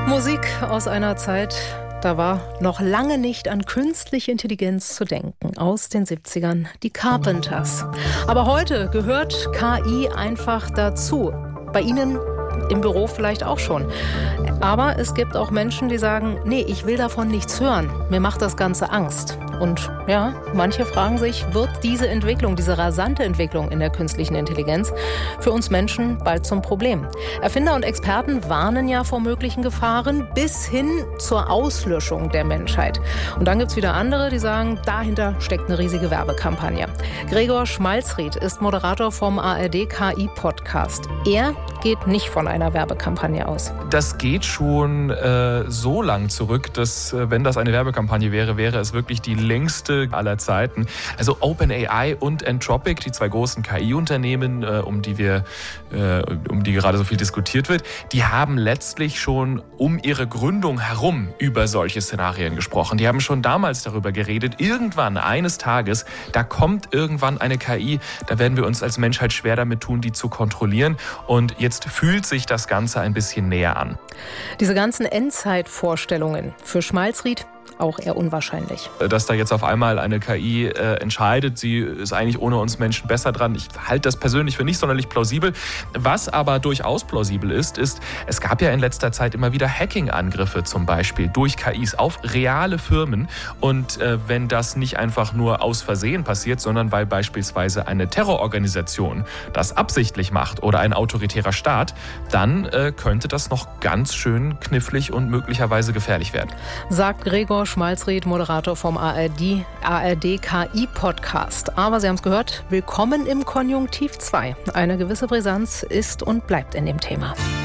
Musik aus einer Zeit, da war noch lange nicht an künstliche Intelligenz zu denken. Aus den 70ern, die Carpenters. Aber heute gehört KI einfach dazu. Bei Ihnen im Büro vielleicht auch schon. Aber es gibt auch Menschen, die sagen, nee, ich will davon nichts hören. Mir macht das Ganze Angst. Und ja, manche fragen sich, wird diese Entwicklung, diese rasante Entwicklung in der künstlichen Intelligenz für uns Menschen bald zum Problem? Erfinder und Experten warnen ja vor möglichen Gefahren bis hin zur Auslöschung der Menschheit. Und dann gibt es wieder andere, die sagen, dahinter steckt eine riesige Werbekampagne. Gregor Schmalzried ist Moderator vom ARD KI-Podcast. Er geht nicht von einer Werbekampagne aus. Das geht schon so lang zurück, dass, wenn das eine Werbekampagne wäre, wäre es wirklich die längste aller Zeiten. Also OpenAI und Anthropic, die zwei großen KI-Unternehmen, um die gerade so viel diskutiert wird, die haben letztlich schon um ihre Gründung herum über solche Szenarien gesprochen. Die haben schon damals darüber geredet, irgendwann, eines Tages, da kommt irgendwann eine KI, da werden wir uns als Menschheit schwer damit tun, die zu kontrollieren. Und jetzt fühlt sich das Ganze ein bisschen näher an. Diese ganzen Endzeitvorstellungen für Schmalzried auch eher unwahrscheinlich. Dass da jetzt auf einmal eine KI entscheidet, sie ist eigentlich ohne uns Menschen besser dran. Ich halte das persönlich für nicht sonderlich plausibel. Was aber durchaus plausibel ist, es gab ja in letzter Zeit immer wieder Hacking-Angriffe zum Beispiel durch KIs auf reale Firmen. Und wenn das nicht einfach nur aus Versehen passiert, sondern weil beispielsweise eine Terrororganisation das absichtlich macht oder ein autoritärer Staat, dann könnte das noch ganz schön knifflig und möglicherweise gefährlich werden. Sagt Gregor Schmalzried, Moderator vom ARD KI-Podcast. Aber Sie haben es gehört, willkommen im Konjunktiv 2. Eine gewisse Brisanz ist und bleibt in dem Thema.